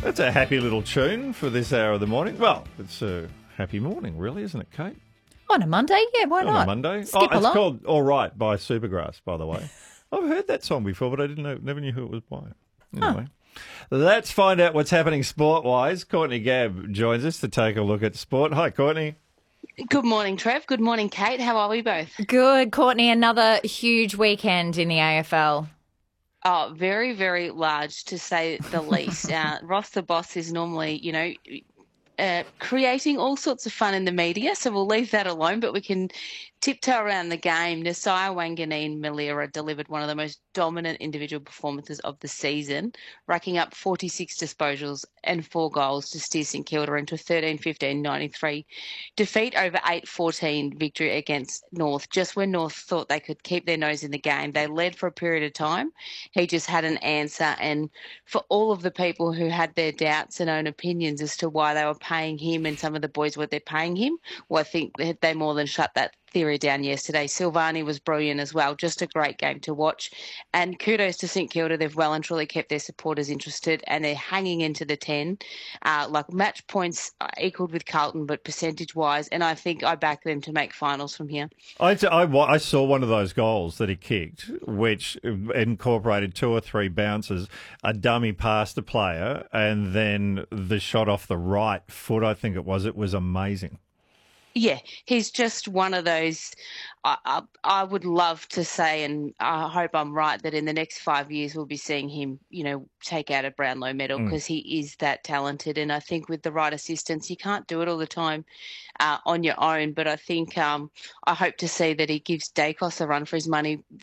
That's a happy little tune for this hour of the morning. Well, it's a happy morning, really, isn't it, Kate? On a Monday? Yeah, why not? On a Monday. Skip it's along. called All Right by Supergrass, by the way. I've heard that song before, but I never knew who it was by. Anyway, let's find out what's happening sport-wise. Courtney Gabb joins us to take a look at sport. Hi, Courtney. Good morning, Trev. Good morning, Kate. How are we both? Good, Courtney. Another huge weekend in the AFL. Oh, very, very large, to say the least. Ross the Boss is normally, creating all sorts of fun in the media, so we'll leave that alone, but we can tiptoe around the game. Nasiah Wanganeen-Milera delivered one of the most dominant individual performances of the season, racking up 46 disposals and 4 goals to steer St Kilda into a 13-15-93 defeat over 8-14 victory against North. Just when North thought they could keep their nose in the game, they led for a period of time. He just had an answer, and for all of the people who had their doubts and own opinions as to why they were paying him and some of the boys what they're paying him, well, I think they more than shut that theory down yesterday. Silvani was brilliant as well. Just a great game to watch. And kudos to St Kilda. They've well and truly kept their supporters interested, and they're hanging into the 10. Match points equalled with Carlton, but percentage-wise, and I think I back them to make finals from here. I saw one of those goals that he kicked, which incorporated 2 or 3 bounces, a dummy past the player, and then the shot off the right foot, I think it was amazing. Yeah, he's just one of those. I would love to say, and I hope I'm right, that in the next 5 years we'll be seeing him, take out a Brownlow medal, because he is that talented. And I think with the right assistance, you can't do it all the time on your own. But I think I hope to see that he gives Dacos a run for his money